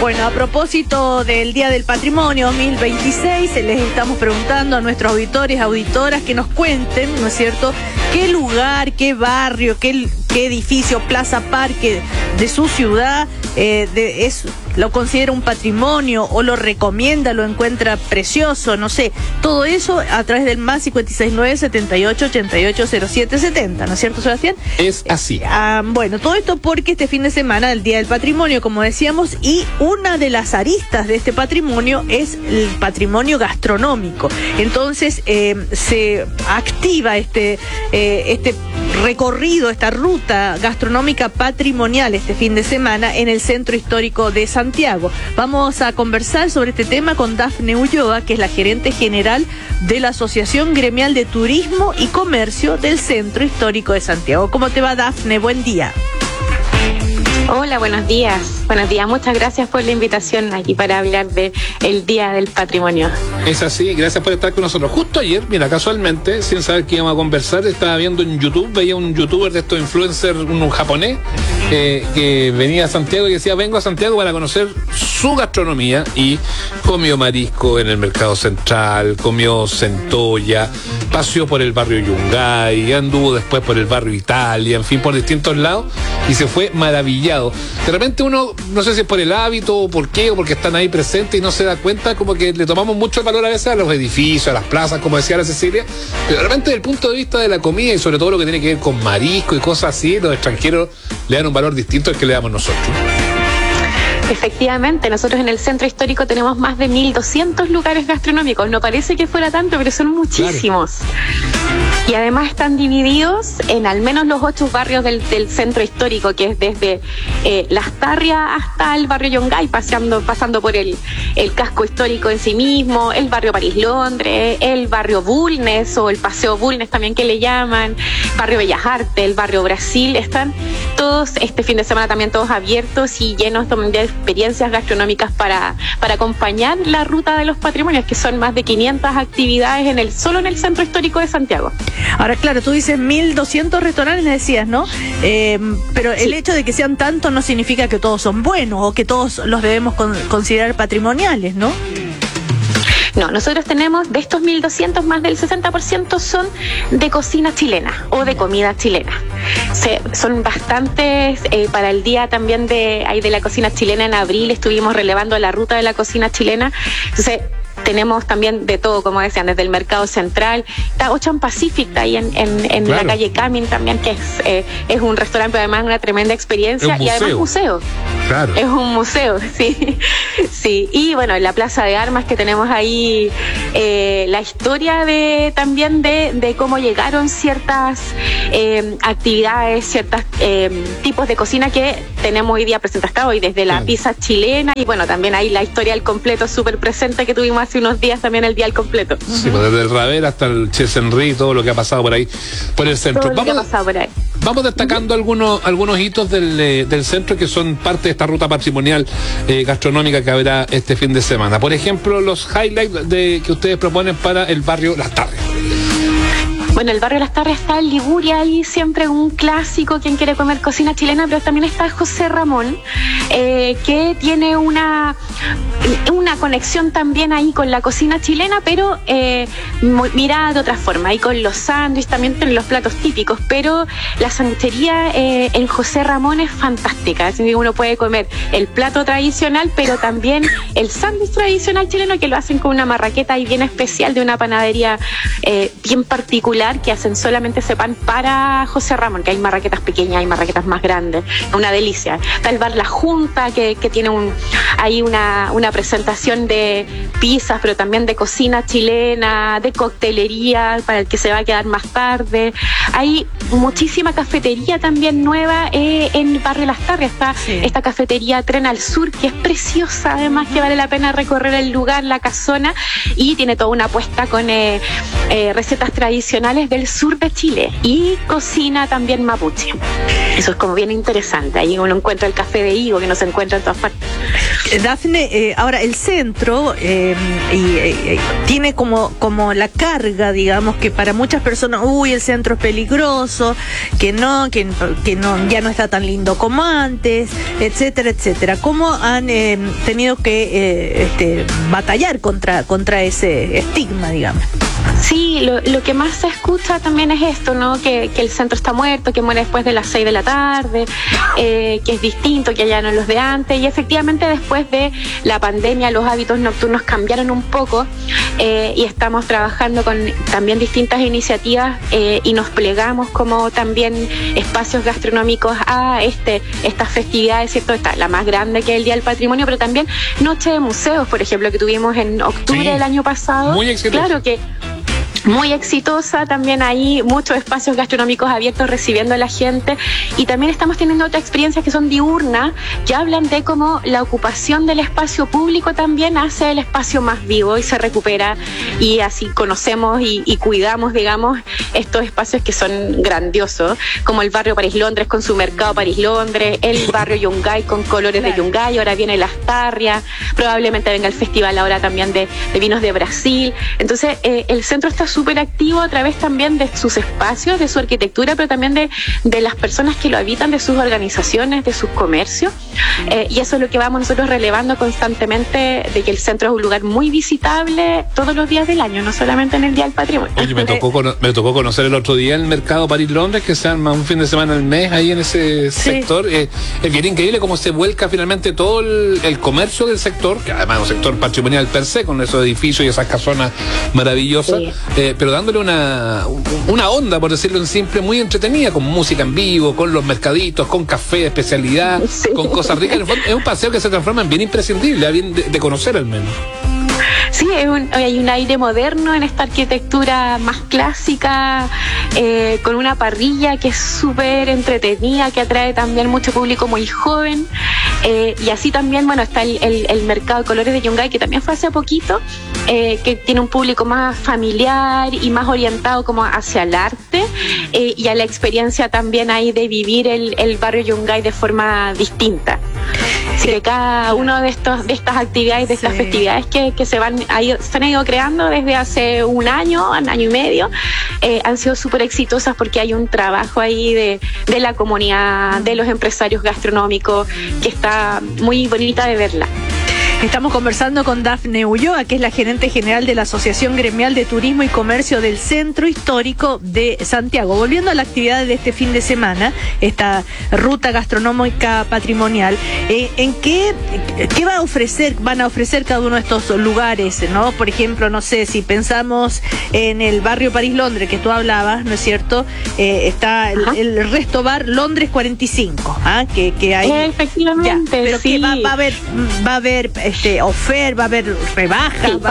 Bueno, a propósito del Día del Patrimonio 2026, les estamos preguntando a nuestros auditores, auditoras, que nos cuenten, ¿no es cierto?, qué lugar, qué barrio, qué edificio, plaza, parque de su ciudad lo considera un patrimonio o lo recomienda, lo encuentra precioso, no sé. Todo eso a través del más 569-7888-0770, ¿no es cierto, Sebastián? Es así. Bueno, todo esto porque este fin de semana, el Día del Patrimonio, como decíamos, y una de las aristas de este patrimonio es el patrimonio gastronómico. Entonces, se activa este recorrido, esta ruta gastronómica patrimonial este fin de semana en el Centro Histórico de Santiago. Vamos a conversar sobre este tema con Dafne Ulloa, que es la gerente general de la Asociación Gremial de Turismo y Comercio del Centro Histórico de Santiago. ¿Cómo te va, Dafne? Buen día. Hola, buenos días. Buenos días, muchas gracias por la invitación aquí para hablar del Día del Patrimonio. Es así, gracias por estar con nosotros. Justo ayer, mira, casualmente, sin saber que íbamos a conversar, estaba viendo en YouTube, veía un youtuber de estos influencers, un japonés, que venía a Santiago y decía, vengo a Santiago para conocer su gastronomía, y comió marisco en el Mercado Central, comió centolla, paseó por el barrio Yungay, anduvo después por el barrio Italia, en fin, por distintos lados, y se fue maravillado. De repente uno, no sé si es por el hábito o por qué, o porque están ahí presentes y no se da cuenta, como que le tomamos mucho el valor a veces a los edificios, a las plazas, como decía la Cecilia, pero de repente desde el punto de vista de la comida y sobre todo lo que tiene que ver con marisco y cosas así, los extranjeros le dan un valor distinto al que le damos nosotros. Efectivamente, nosotros en el Centro Histórico tenemos más de 1.200 lugares gastronómicos. No parece que fuera tanto, pero son muchísimos. Claro. Y además están divididos en al menos los 8 barrios del Centro Histórico, que es desde Las Tarrias hasta el barrio Yungay, pasando por el casco histórico en sí mismo, el barrio París-Londres, el barrio Bulnes o el Paseo Bulnes también que le llaman, barrio Bellas Artes, el barrio Brasil. Están todos este fin de semana también todos abiertos y llenos de experiencias gastronómicas para acompañar la ruta de los patrimonios, que son más de 500 actividades solo en el Centro Histórico de Santiago. Ahora, claro, tú dices 1.200 restaurantes, decías, ¿no? Pero sí. El hecho de que sean tantos no significa que todos son buenos o que todos los debemos considerar patrimoniales, ¿no? No, nosotros tenemos, de estos 1.200, más del 60% son de cocina chilena o de comida chilena. Son bastantes, para el día también de la cocina chilena en abril estuvimos relevando la ruta de la cocina chilena. Entonces, tenemos también de todo, como decían, desde el Mercado Central, está Ocean Pacific ahí en claro. La calle Camin también, que es un restaurante, pero además una tremenda experiencia, y además museo. Claro. Es un museo, sí. Sí. Y bueno, en la Plaza de Armas que tenemos ahí la historia también de cómo llegaron ciertas actividades, ciertos tipos de cocina que tenemos hoy día presentadas hoy, desde la pizza chilena, y bueno, también hay la historia del completo súper presente que tuvimos hace unos días también, el día del completo. Sí, pues desde el Ravel hasta el Ches Henry, todo lo que ha pasado por ahí, por el centro. Vamos destacando algunos hitos del centro que son parte de esta ruta patrimonial gastronómica que habrá este fin de semana. Por ejemplo, los highlights que ustedes proponen para el barrio Las Tarrias. Bueno, el barrio Las Tarrias está en Liguria, ahí siempre un clásico, quien quiere comer cocina chilena, pero también está José Ramón, que tiene una conexión también ahí con la cocina chilena, pero mirada de otra forma, ahí con los sándwiches, también tienen los platos típicos, pero la sanguchería en José Ramón es fantástica, así que uno puede comer el plato tradicional, pero también el sándwich tradicional chileno, que lo hacen con una marraqueta ahí bien especial de una panadería bien particular, que hacen solamente ese pan para José Ramón, que hay marraquetas pequeñas, hay marraquetas más grandes, una delicia. Está el bar La Junta, que tiene ahí una presentación de pizzas, pero también de cocina chilena, de coctelería, para el que se va a quedar más tarde. Hay muchísima cafetería también nueva en el barrio Las Tarrias. Está esta cafetería Tren al Sur, que es preciosa, además, que vale la pena recorrer el lugar, la casona, y tiene toda una apuesta con recetas tradicionales del sur de Chile y cocina también mapuche. Eso es como bien interesante. Ahí uno encuentra el café de higo, que no se encuentra en todas partes. Dafne, ahora el centro tiene como la carga, digamos, que para muchas personas, el centro es peligroso, que no, ya no está tan lindo como antes, etcétera, etcétera. ¿Cómo han tenido que batallar contra ese estigma, digamos? Sí, lo que más se escucha también es esto, ¿no? Que el centro está muerto, que muere después de las 6 de la tarde, que es distinto, que ya no es los de antes. Y efectivamente después de la pandemia los hábitos nocturnos cambiaron un poco y estamos trabajando con también distintas iniciativas y nos plegamos como también espacios gastronómicos a estas festividades, ¿cierto? La más grande que es el Día del Patrimonio, pero también Noche de Museos, por ejemplo, que tuvimos en octubre del año pasado. Muy exitoso. Claro que muy exitosa, también hay muchos espacios gastronómicos abiertos recibiendo a la gente y también estamos teniendo otras experiencias que son diurnas, que hablan de cómo la ocupación del espacio público también hace el espacio más vivo y se recupera y así conocemos y cuidamos, digamos, estos espacios que son grandiosos, como el barrio París-Londres con su mercado París-Londres, el barrio Yungay con colores de Yungay, ahora viene la Astarria, probablemente venga el festival ahora también de vinos de Brasil. Entonces el centro está súper activo a través también de sus espacios, de su arquitectura, pero también de las personas que lo habitan, de sus organizaciones, de sus comercios. Y eso es lo que vamos nosotros relevando constantemente, de que el centro es un lugar muy visitable todos los días del año, no solamente en el Día del Patrimonio. Oye, me tocó conocer el otro día el mercado París-Londres, que se arma un fin de semana al mes ahí en ese sector. Es bien increíble cómo se vuelca finalmente todo el comercio del sector, que además es un sector patrimonial per se, con esos edificios y esas casonas maravillosas. Sí. Pero dándole una onda, por decirlo en simple, muy entretenida, con música en vivo, con los mercaditos, con café de especialidad, con cosas ricas. En el fondo, es un paseo que se transforma en bien imprescindible, bien de conocer al menos. Sí, hay un aire moderno en esta arquitectura más clásica, con una parrilla que es súper entretenida, que atrae también mucho público muy joven. Y así también, está el mercado de colores de Yungay, que también fue hace poquito, que tiene un público más familiar y más orientado como hacia el arte y a la experiencia también ahí de vivir el barrio Yungay de forma distinta. Así que cada uno de estas actividades, de estas festividades que se han ido creando desde hace un año y medio, han sido súper exitosas porque hay un trabajo ahí de la comunidad, de los empresarios gastronómicos, que está muy bonita de verla. Estamos conversando con Dafne Ulloa, que es la gerente general de la Asociación Gremial de Turismo y Comercio del Centro Histórico de Santiago. Volviendo a la actividad de este fin de semana, esta ruta gastronómica patrimonial, ¿en qué van a ofrecer cada uno de estos lugares, ¿no? Por ejemplo, no sé, si pensamos en el barrio París-Londres, que tú hablabas, ¿no es cierto? Está el Resto Bar Londres 45, que hay... Efectivamente, ya, pero sí. que va a haber oferta, va a haber rebajas. Sí,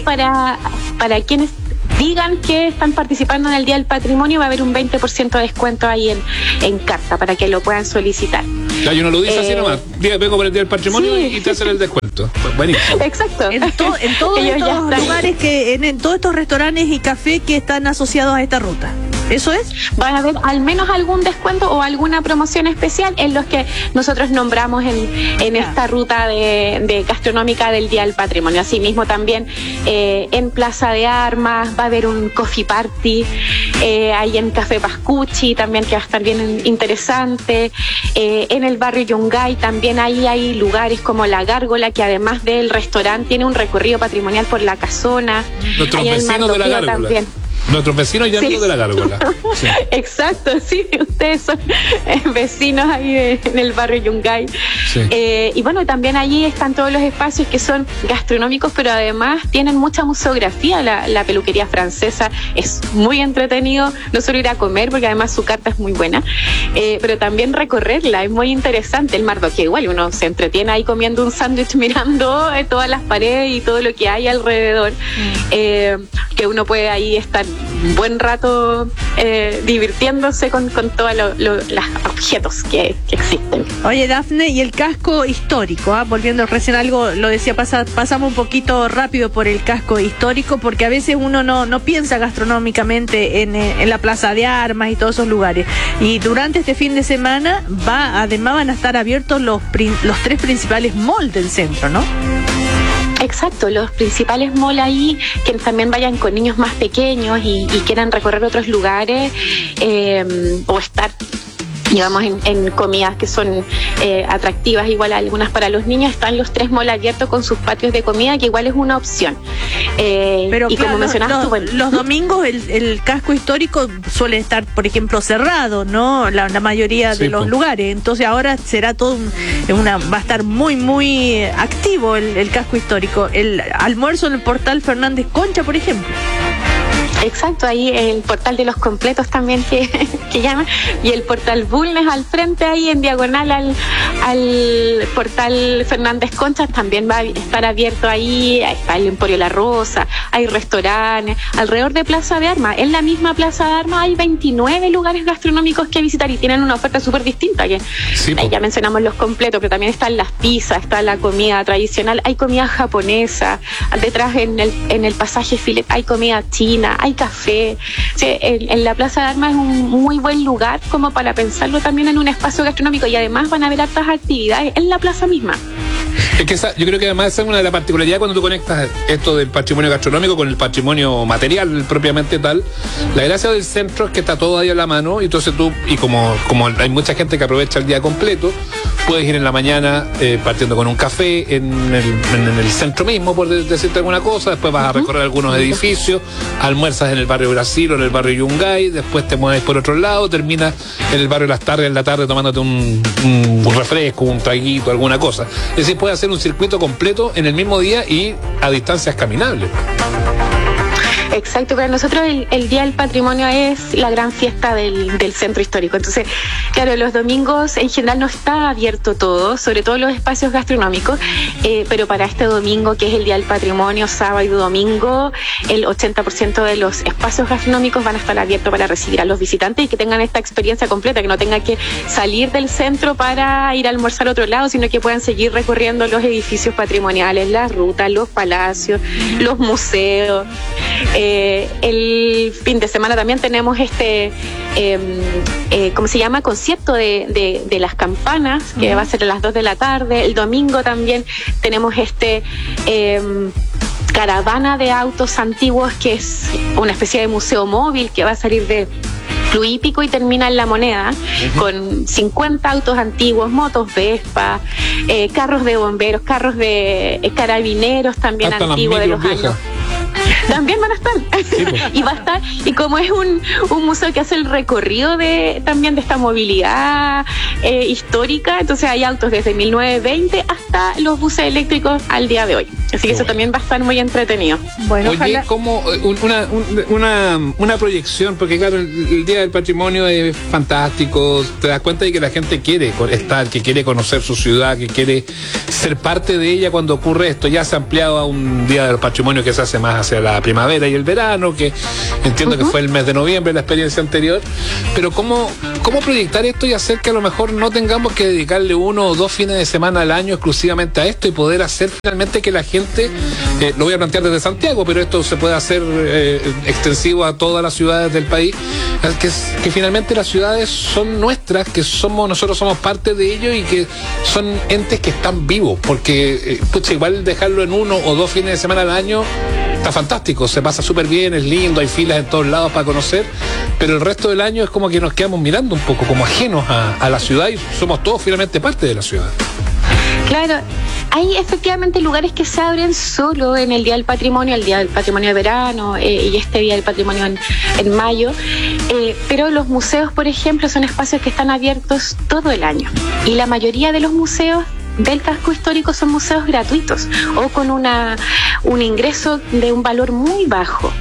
para quienes digan que están participando en el Día del Patrimonio, va a haber un 20% de descuento ahí en carta para que lo puedan solicitar. Ya, yo no lo dice así nomás. Vengo por el Día del Patrimonio y te hacen el descuento. Buenísimo. Exacto. En todos estos lugares, en todos estos restaurantes y cafés que están asociados a esta ruta. ¿Eso es? Van a haber al menos algún descuento o alguna promoción especial en los que nosotros nombramos en esta ruta de gastronómica del Día del Patrimonio. Asimismo también en Plaza de Armas va a haber un coffee party, ahí en Café Pascucci también, que va a estar bien interesante. En el barrio Yungay también ahí hay lugares como La Gárgola, que además del restaurante tiene un recorrido patrimonial por la casona. Nuestros vecinos de La Gárgola también. Nuestros vecinos ya de La Gárgola. Sí. Exacto, sí, ustedes son vecinos ahí en el barrio Yungay. Sí. Y también allí están todos los espacios que son gastronómicos, pero además tienen mucha museografía. La peluquería francesa es muy entretenido, no solo ir a comer, porque además su carta es muy buena, pero también recorrerla, es muy interesante. El Mardoqueo, igual uno se entretiene ahí comiendo un sándwich, mirando todas las paredes y todo lo que hay alrededor, que uno puede ahí estar un buen rato divirtiéndose con todos los objetos que existen. Oye, Dafne, y el casco histórico, volviendo recién algo, lo decía, pasamos un poquito rápido por el casco histórico, porque a veces uno no piensa gastronómicamente en la Plaza de Armas y todos esos lugares. Y durante este fin de semana además van a estar abiertos los 3 principales malls del centro, ¿no? Exacto, los principales malls ahí, que también vayan con niños más pequeños y quieran recorrer otros lugares o estar, digamos, en comidas que son atractivas, igual algunas para los niños. Están los 3 malls abiertos con sus patios de comida, que igual es una opción. Pero y claro, como mencionaste, bueno, los domingos el casco histórico suele estar, por ejemplo, cerrado, ¿no? La mayoría de los lugares. Entonces ahora será todo va a estar muy activo el casco histórico. El almuerzo en el portal Fernández Concha, por ejemplo. Exacto, ahí el portal de los completos también que llaman, y el portal Bulnes al frente, ahí en diagonal al portal Fernández Conchas, también va a estar abierto ahí. Está el Emporio La Rosa, hay restaurantes alrededor de Plaza de Armas. En la misma Plaza de Armas hay 29 lugares gastronómicos que visitar y tienen una oferta súper distinta. Ahí ya mencionamos los completos, pero también están las pizzas, está la comida tradicional, hay comida japonesa, detrás en el pasaje Filet hay comida china, hay café. En la Plaza de Armas es un muy buen lugar como para pensarlo también en un espacio gastronómico, y además van a haber hartas actividades en la plaza misma. Es que yo creo que además esa es una de las particularidades cuando tú conectas esto del patrimonio gastronómico con el patrimonio material propiamente tal. La gracia del centro es que está todo ahí a la mano, y entonces tú, y como hay mucha gente que aprovecha el día completo, puedes ir en la mañana partiendo con un café en el centro mismo, por decirte alguna cosa. Después vas a recorrer algunos edificios, almuerzas en el barrio Brasil o en el barrio Yungay, después te mueves por otro lado, terminas en el barrio Las Tardes en la tarde tomándote un refresco, un traguito, alguna cosa. Es decir, puedes hacer un circuito completo en el mismo día y a distancias caminables. Exacto, para nosotros el Día del Patrimonio es la gran fiesta del centro histórico. Entonces, claro, los domingos en general no está abierto todo, sobre todo los espacios gastronómicos, pero para este domingo, que es el Día del Patrimonio, sábado y domingo, el 80% de los espacios gastronómicos van a estar abiertos para recibir a los visitantes y que tengan esta experiencia completa, que no tengan que salir del centro para ir a almorzar a otro lado, sino que puedan seguir recorriendo los edificios patrimoniales, las rutas, los palacios, los museos. El fin de semana también tenemos ¿cómo se llama? Concierto de las campanas, que va a ser a las 2 de la tarde. El domingo también tenemos caravana de autos antiguos, que es una especie de museo móvil que va a salir de Club Hípico y termina en La Moneda, con 50 autos antiguos, motos Vespa, carros de bomberos, carros de carabineros también hasta antiguos de los años. También van a estar. Sí, pues. Y va a estar, y como es un museo que hace el recorrido también de esta movilidad histórica, entonces hay autos desde 1920 hasta los buses eléctricos al día de hoy. Así que eso también va a estar muy entretenido. Bueno, oye, como una proyección, porque claro, el Día del Patrimonio es fantástico, te das cuenta de que la gente quiere estar, que quiere conocer su ciudad, que quiere ser parte de ella cuando ocurre esto. Ya se ha ampliado a un Día del Patrimonio que se hace más hacia la primavera y el verano, que entiendo que fue el mes de noviembre la experiencia anterior, pero ¿cómo proyectar esto y hacer que a lo mejor no tengamos que dedicarle 1 o 2 fines de semana al año exclusivamente a esto, y poder hacer finalmente que la gente, lo voy a plantear desde Santiago, pero esto se puede hacer extensivo a todas las ciudades del país, que finalmente las ciudades son nuestras, que nosotros somos parte de ello y que son entes que están vivos, porque igual dejarlo en 1 o 2 fines de semana al año está fantástico, se pasa súper bien, es lindo, hay filas en todos lados para conocer, pero el resto del año es como que nos quedamos mirando un poco como ajenos a la ciudad, y somos todos finalmente parte de la ciudad. Claro, hay efectivamente lugares que se abren solo en el Día del Patrimonio, el Día del Patrimonio de verano y este Día del Patrimonio en mayo, pero los museos, por ejemplo, son espacios que están abiertos todo el año, y la mayoría de los museos del casco histórico son museos gratuitos o con un ingreso de un valor muy bajo.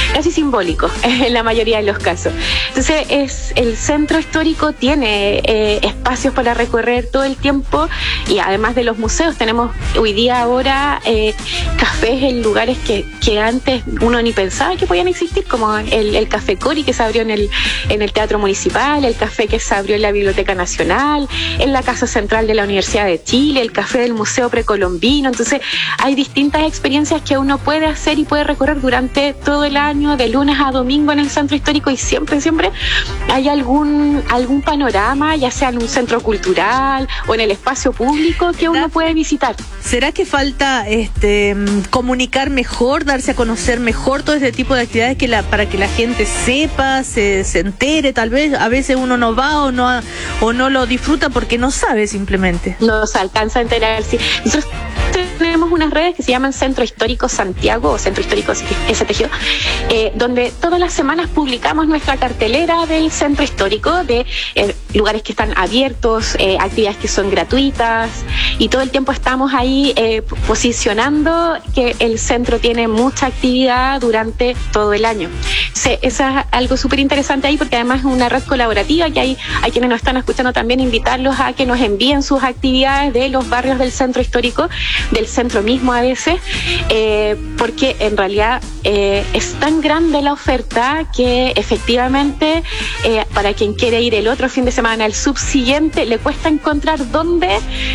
casi simbólico en la mayoría de los casos. Entonces, el centro histórico tiene espacios para recorrer todo el tiempo, y además de los museos, tenemos hoy día ahora cafés en lugares que antes uno ni pensaba que podían existir, como el Café Cori, que se abrió en el Teatro Municipal, el café que se abrió en la Biblioteca Nacional, en la Casa Central de la Universidad de Chile, el café del Museo Precolombino. Entonces, hay distintas experiencias que uno puede hacer y puede recorrer durante todo el año, de lunes a domingo en el centro histórico, y siempre hay algún panorama, ya sea en un centro cultural o en el espacio público, que uno puede visitar. ¿Será que falta comunicar mejor, darse a conocer mejor todo este tipo de actividades para que la gente sepa, se entere? Tal vez a veces uno no va o no lo disfruta porque no sabe simplemente. No se alcanza a enterar. Sí. Nosotros tenemos unas redes que se llaman Centro Histórico Santiago o Centro Histórico STG, donde todas las semanas publicamos nuestra cartelera del centro histórico, de lugares que están abiertos, actividades que son gratuitas, y todo el tiempo estamos ahí posicionando que el centro tiene mucha actividad durante todo el año. Eso es algo súper interesante ahí, porque además es una red colaborativa que hay quienes nos están escuchando también, invitarlos a que nos envíen sus actividades de los barrios del centro histórico, del centro mismo a veces, porque en realidad es tan grande la oferta que efectivamente para quien quiere ir el otro fin de semana, el subsiguiente, le cuesta encontrar dónde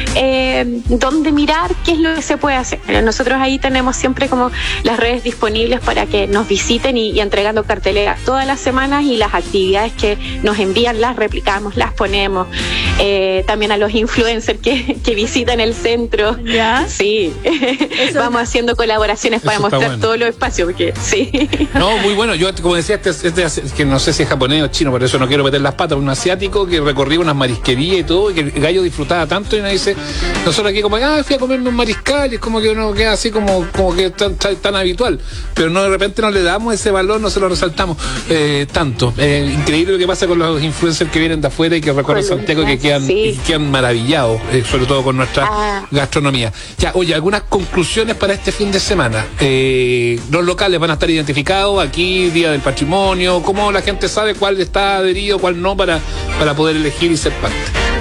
mirar, qué es lo que se puede hacer. Nosotros ahí tenemos siempre como las redes disponibles para que nos visiten y entregando cartelera todas las semanas, y las actividades que nos envían las replicamos, las ponemos. También a los influencers que visitan el centro. ¿Ya? Sí, vamos haciendo colaboraciones para mostrar todos los espacios, porque sí. No, muy bueno. Yo, como decía, que no sé si es japonés o chino, por eso no quiero meter las patas, un asiático que recorría unas marisquerías y todo, y que el gallo disfrutaba tanto, y uno dice, nosotros aquí como, fui a comerme un mariscal, y es como que uno queda así como que tan habitual, pero no, de repente no le damos ese valor, no se lo resaltamos tanto. Increíble lo que pasa con los influencers que vienen de afuera y que recorren Santiago, y que quedan maravillados, sobre todo con nuestra gastronomía. Ya, oye, algunas conclusiones para este fin de semana. Los locales van a estar identificados aquí, Día del Patrimonio. ¿Cómo la gente sabe cuál está adherido, cuál no, para poder elegir y ser parte?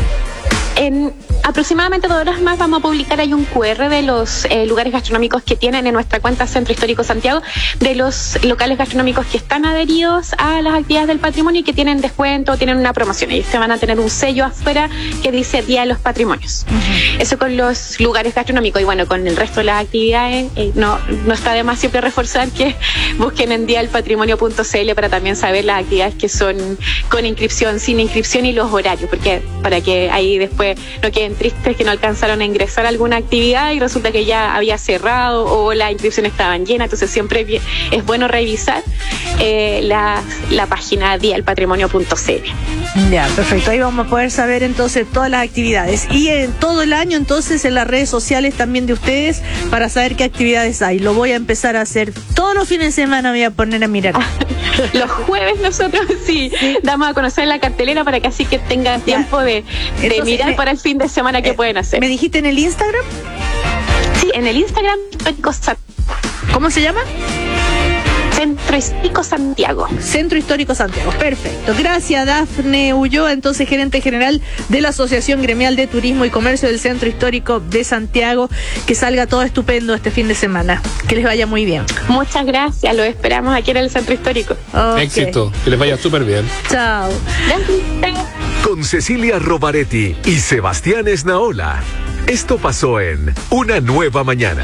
En aproximadamente 2 horas más vamos a publicar ahí un QR de los lugares gastronómicos que tienen en nuestra cuenta Centro Histórico Santiago, de los locales gastronómicos que están adheridos a las actividades del patrimonio y que tienen descuento, tienen una promoción. Ellos te van a tener un sello afuera que dice Día de los Patrimonios. Eso con los lugares gastronómicos. Y bueno, con el resto de las actividades, no está de más siempre reforzar que busquen en diadelpatrimonio.cl para también saber las actividades que son con inscripción, sin inscripción, y los horarios, porque para que ahí después no queden tristes que no alcanzaron a ingresar a alguna actividad y resulta que ya había cerrado o las inscripciones estaban llenas. Entonces siempre es bueno revisar la página diadelpatrimonio.cl. Ya, perfecto. Ahí vamos a poder saber entonces todas las actividades. Y en todo el año entonces en las redes sociales también de ustedes, para saber qué actividades hay. Lo voy a empezar a hacer todos los fines de semana, me voy a poner a mirar. Los jueves nosotros sí damos a conocer la cartelera para que así que tengan tiempo de mirar para el fin de semana qué pueden hacer. ¿Me dijiste en el Instagram? Sí, en el Instagram. ¿Cómo se llama? Centro Histórico Santiago. Centro Histórico Santiago, perfecto. Gracias, Dafne Ulloa, entonces gerente general de la Asociación Gremial de Turismo y Comercio del Centro Histórico de Santiago. Que salga todo estupendo este fin de semana. Que les vaya muy bien. Muchas gracias, lo esperamos aquí en el Centro Histórico. Okay. Éxito, que les vaya súper bien. Chao. Con Cecilia Rovaretti y Sebastián Esnaola. Esto pasó en Una Nueva Mañana.